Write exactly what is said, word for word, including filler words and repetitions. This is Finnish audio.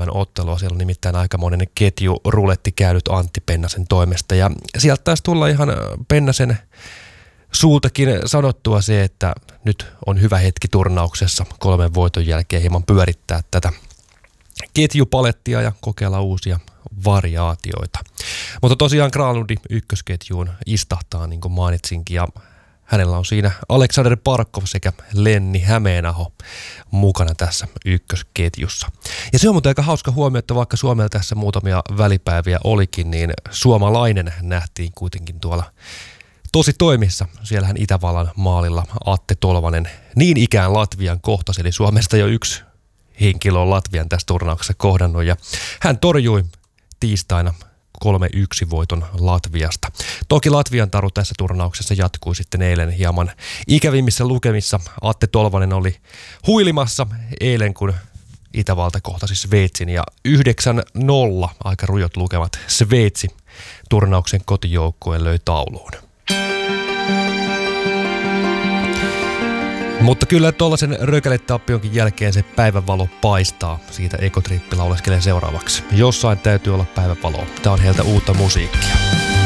Suomen ottelua. Siellä on nimittäin aikamoinen ketju ruletti käynyt Antti Pennasen toimesta. Ja sieltä taisi tulla ihan Pennasen suultakin sanottua se, että nyt on hyvä hetki turnauksessa kolmen voiton jälkeen hieman pyörittää tätä ketjupalettia ja kokeilla uusia variaatioita. Mutta tosiaan Granlundi ykkösketjuun istahtaa, niin kuin mainitsinkin, ja hänellä on siinä Aleksander Barkov sekä Lenni Hämeenaho mukana tässä ykkösketjussa. Ja se on muuten aika hauska huomio, että vaikka Suomella tässä muutamia välipäiviä olikin, niin suomalainen nähtiin kuitenkin tuolla tosi toimissa. Siellähän Itävallan maalilla Atte Tolvanen niin ikään Latvian kohtasi, eli Suomesta jo yksi henkilö on Latvian tässä turnauksessa kohdannut, ja hän torjui tiistaina kolme yksi voiton Latviasta. Toki Latvian taru tässä turnauksessa jatkui sitten eilen hieman ikävimmissä lukemissa. Atte Tolvanen oli huilimassa eilen, kun Itävalta kohtasi Sveitsin, ja yhdeksän nolla aika rujot lukemat Sveitsi turnauksen kotijoukkueen löi tauluun. Mutta kyllä tuollaisen rökäletapionkin jälkeen se päivänvalo paistaa. Siitä Ekotrippi lauleskelee seuraavaksi. Jossain täytyy olla päivänvalo. Tää on heiltä uutta musiikkia.